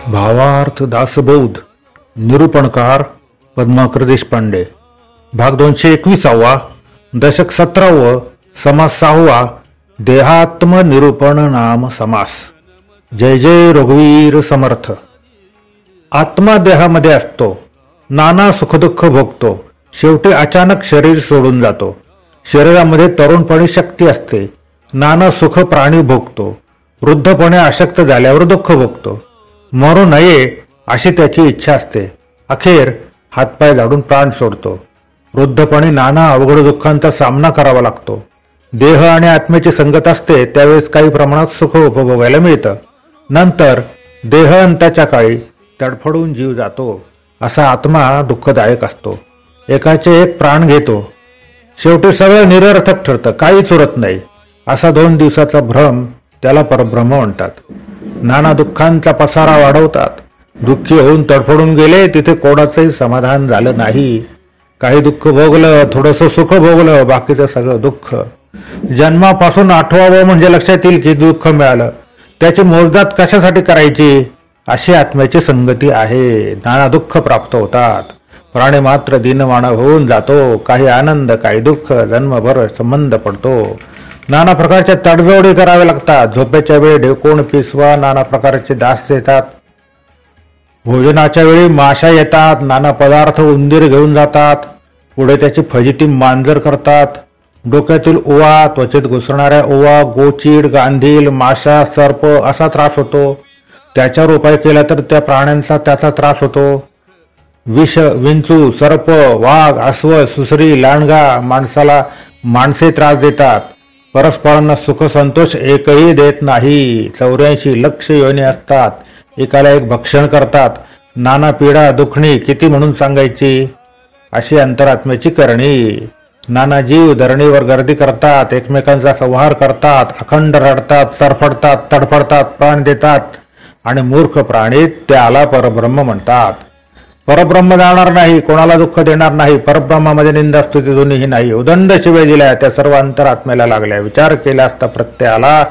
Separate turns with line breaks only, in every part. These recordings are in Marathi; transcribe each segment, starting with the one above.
भावार्थ दासबोध निरूपणकार पद्माकर देशपांडे. भाग 221. दशक 17. समास 6. देहात्म निरूपण नाम समास. जय जय रघुवीर समर्थ. आत्मा देहामध्ये असतो, नाना सुखदुःख भोगतो, शेवटी अचानक शरीर सोडून जातो. शरीरामध्ये तरुणपणी शक्ती असते, नाना सुख प्राणी भोगतो, वृद्धपणे अशक्त झाल्यावर दुःख भोगतो. मरू नये अशी त्याची इच्छा असते, अखेर हातपाय झाडून प्राण सोडतो. वृद्धपणे नाना अवघड दुःखांचा सामना करावा लागतो. देह आणि आत्म्याची संगत असते त्यावेळेस काही प्रमाणात सुख उपभोगायला मिळतं. नंतर देह अंताच्या काळी तडफडून जीव जातो. असा आत्मा दुःखदायक असतो. एकाचे एक प्राण घेतो, शेवटी सगळं निरर्थक ठरतं, काहीच उरत नाही. असा 2 दिवसाचा भ्रम त्याला परब्रह्म म्हणतात. नाना दुःखांचा पसारा वाढवतात. दुःखी होऊन तडफडून गेले तिथे कोणाचंही समाधान झालं नाही. काही दुःख भोगलं, थोडंसं सुख भोगलं, बाकीचं सगळं दुःख. जन्मापासून आठवावं म्हणजे लक्षात येईल की दुःख मिळालं, त्याची मोजदाद कशासाठी करायची, अशी आत्म्याची संगती आहे. नाना दुःख प्राप्त होतात. प्राणी मात्र दीनमानव होऊन जातो. काही आनंद, काही दुःख, जन्मभर संबंध पडतो. नाना प्रकारच्या तडजोडी कराव्या लागतात. झोपेच्या वेळी ढेकोण पिसवा, नाना प्रकारचे डास येतात. भोजनाच्या वेळी माशा येतात. नाना पदार्थ उंदीर घेऊन जातात. पुढे त्याची फजिती मांजर करतात. डोक्यातील ओवा, त्वचेत घुसणाऱ्या ओवा, गोचीड, गांधील, माशा, सर्प असा त्रास होतो. त्याच्यावर उपाय केला तर त्या प्राण्यांचा त्याचा त्रास होतो. विष, विंचू, सर्प, वाघ, अस्वल, सुसरी, लांडगा माणसाला माणसे त्रास देतात. परस्परांना सुख संतोष एकही देत नाही. 84 लक्ष योनी असतात. एकाला एक भक्षण करतात. नाना पीडा दुखणी किती म्हणून सांगायची. अशी अंतरात्म्याची करणी. नाना जीव धरणीवर गर्दी करतात, एकमेकांचा संहार करतात, अखंड रडतात, सरफडतात, तडफडतात, प्राण देतात आणि मूर्ख प्राणी त्याला परब्रह्म म्हणतात. परब्रह्म जाणार नाही, कोणाला दुःख देणार नाही. परब्रह्मामध्ये निंदा स्तुती दोन्हीही नाही. उदंड शिव्या दिल्या त्या सर्व अंतरात्म्याला लागल्या. विचार केला असता प्रत्ययाला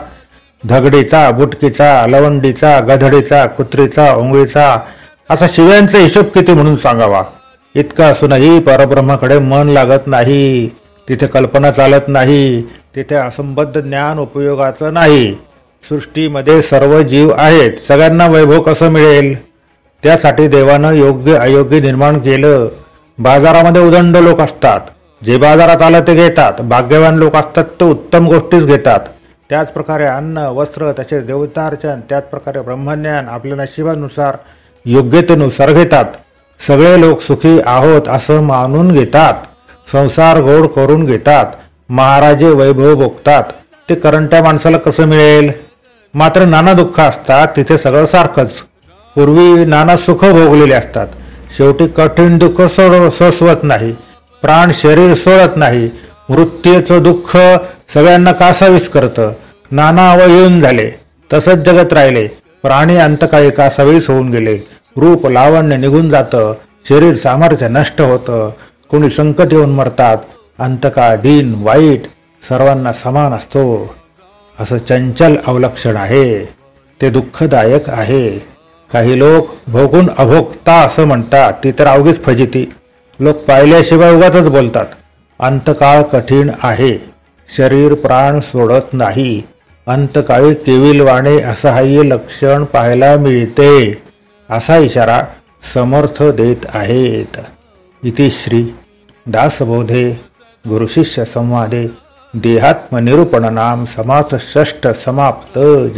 धगडीचा, बुटकीचा, लवंडीचा, गधडीचा, कुत्रीचा, ओंगळीचा असा शिव्यांचा हिशोब किती म्हणून सांगावा. इतकं असूनही परब्रह्माकडे मन लागत नाही. तिथे कल्पना चालत नाही. तिथे असंबद्ध ज्ञान उपयोगाचं नाही. सृष्टीमध्ये सर्व जीव आहेत. सगळ्यांना वैभव कसं मिळेल, त्यासाठी देवानं योग्य अयोग्य निर्माण केलं. बाजारामध्ये उदंड लोक असतात, जे बाजारात आलं ते घेतात. भाग्यवान लोक असतात ते उत्तम गोष्टीच घेतात. त्याचप्रकारे अन्न, वस्त्र, तसेच देवतार्चन, त्याचप्रकारे ब्रह्मज्ञान आपल्या नशिबानुसार योग्यतेनुसार घेतात. सगळे लोक सुखी आहोत असं मानून घेतात. संसार गोड करून घेतात. महाराजे वैभव भोगतात. ते करंट्या माणसाला कसं मिळेल. मात्र नाना दुःख असतात तिथे सगळं सारखंच. पूर्वी नाना सुख भोगलेले असतात. शेवटी कठीण दुःख सोसवत नाही. प्राण शरीर सोडत नाही. मृत्यूचं दुःख सगळ्यांना कासावीस करतं. नाना अवय येऊन झाले, तसंच जगत राहिले. प्राणी अंतकाळी कासावीस होऊन गेले. रूप लावण्य निघून जातं. शरीर सामर्थ्य नष्ट होतं. कोणी संकट येऊन मरतात. अंतकाळ दीन वाईट सर्वांना समान असतो. असं चंचल अवलक्षण आहे. ते दुःखदायक आहे. काही लोक भोगून अभोगता असं म्हणतात. ती तर अवघीच फजिती. लोक पाहिल्याशिवाय उगाचच बोलतात. अंतकाळ कठीण आहे. शरीर प्राण सोडत नाही. अंतकाळी केविलवाणे असहाय्य लक्षण पाहायला मिळते. असा इशारा समर्थ देत आहेत. इति श्री दासबोधे गुरुशिष्य संवादे देहात्म निरूपण नाम समास 6 समाप्त.